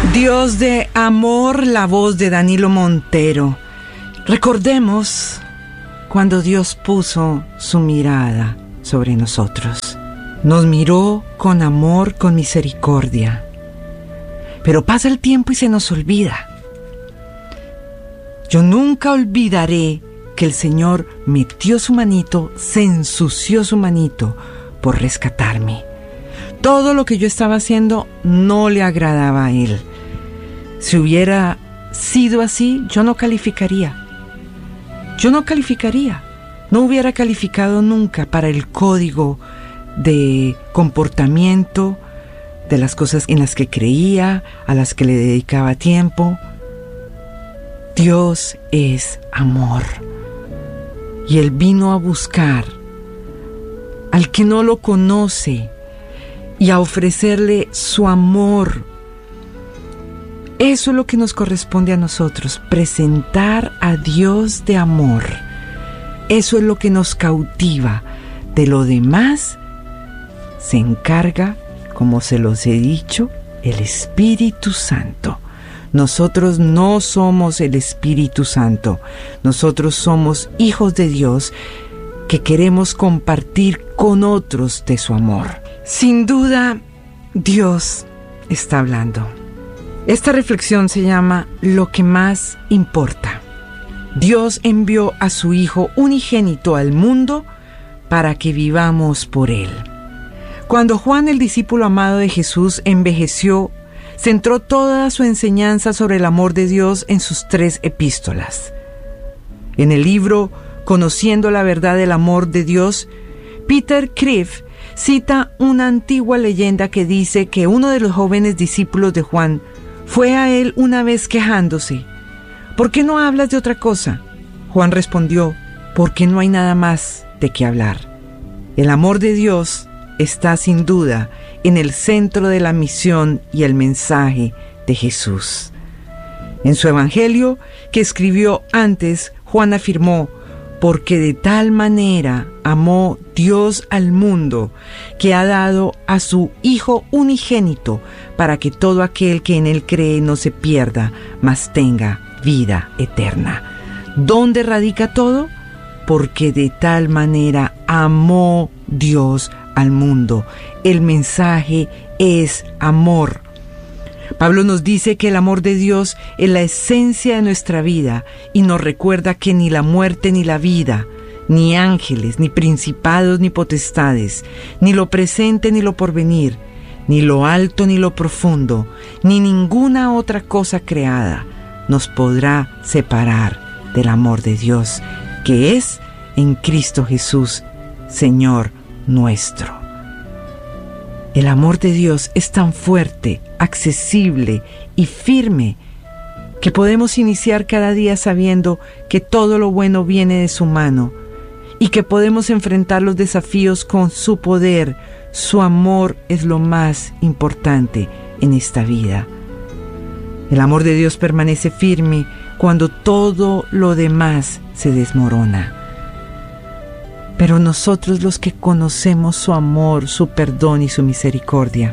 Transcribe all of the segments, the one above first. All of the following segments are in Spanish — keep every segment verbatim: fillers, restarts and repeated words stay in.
Dios de amor, la voz de Danilo Montero. Recordemos cuando Dios puso su mirada sobre nosotros. Nos miró con amor, con misericordia. Pero pasa el tiempo y se nos olvida. Yo nunca olvidaré que el Señor metió su manito, se ensució su manito por rescatarme. Todo lo que yo estaba haciendo no le agradaba a Él. Si hubiera sido así, yo no calificaría. Yo no calificaría. No hubiera calificado nunca para el código de comportamiento, de las cosas en las que creía, a las que le dedicaba tiempo. Dios es amor. Y Él vino a buscar al que no lo conoce y a ofrecerle su amor. Eso es lo que nos corresponde a nosotros, presentar a Dios de amor. Eso es lo que nos cautiva. De lo demás se encarga, como se los he dicho, el Espíritu Santo. Nosotros no somos el Espíritu Santo. Nosotros somos hijos de Dios que queremos compartir con otros de su amor. Sin duda, Dios está hablando. Esta reflexión se llama Lo que más importa. Dios envió a su Hijo unigénito al mundo para que vivamos por Él. Cuando Juan, el discípulo amado de Jesús, envejeció, centró toda su enseñanza sobre el amor de Dios en sus tres epístolas. En el libro Conociendo la verdad del amor de Dios, Peter Kreeft cita una antigua leyenda que dice que uno de los jóvenes discípulos de Juan fue a él una vez quejándose: ¿por qué no hablas de otra cosa? Juan respondió: porque no hay nada más de qué hablar. El amor de Dios está sin duda en el centro de la misión y el mensaje de Jesús. En su evangelio, que escribió antes, Juan afirmó: porque de tal manera amó Dios al mundo, que ha dado a su Hijo unigénito, para que todo aquel que en Él cree no se pierda, mas tenga vida eterna. ¿Dónde radica todo? Porque de tal manera amó Dios al mundo. El mensaje es amor. Pablo nos dice que el amor de Dios es la esencia de nuestra vida y nos recuerda que ni la muerte ni la vida, ni ángeles, ni principados, ni potestades, ni lo presente ni lo porvenir, ni lo alto ni lo profundo, ni ninguna otra cosa creada nos podrá separar del amor de Dios, que es en Cristo Jesús, Señor nuestro. El amor de Dios es tan fuerte, accesible y firme que podemos iniciar cada día sabiendo que todo lo bueno viene de su mano y que podemos enfrentar los desafíos con su poder. Su amor es lo más importante en esta vida. El amor de Dios permanece firme cuando todo lo demás se desmorona. Pero nosotros, los que conocemos su amor, su perdón y su misericordia,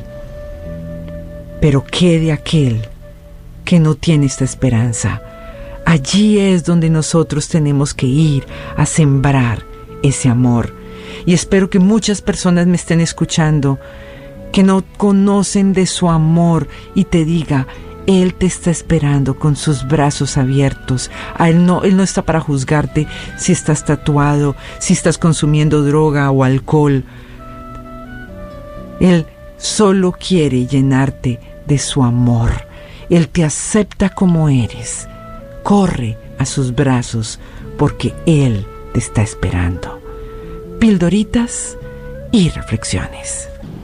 ¿pero qué de aquel que no tiene esta esperanza? Allí es donde nosotros tenemos que ir a sembrar ese amor. Y espero que muchas personas me estén escuchando que no conocen de su amor y te diga: Él te está esperando con sus brazos abiertos. A él no, él no está para juzgarte si estás tatuado, si estás consumiendo droga o alcohol. Él solo quiere llenarte de su amor. Él te acepta como eres. Corre a sus brazos porque Él te está esperando. Pildoritas y reflexiones.